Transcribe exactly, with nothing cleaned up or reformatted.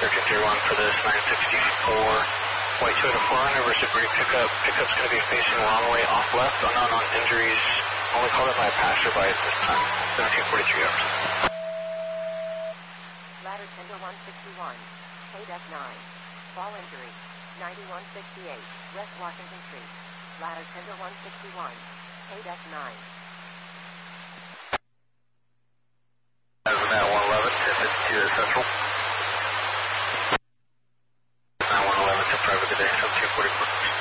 Surgeon zero one for this nine sixty-four. White Toyota four hundred versus Green pickup. Pickup's going to be facing wrong way off left. Unknown on injuries. Only called up by a passerby at this time. seventeen forty-three hours. Ladder Tender one sixty-one. K D E F nine. Fall injury. ninety-one sixty-eight. West Washington Street. Ladder Tender one sixty-one. K D E F nine. As of now, one eleven, ten fifty-two Central. Now one eleven to private today, seventeen forty-four.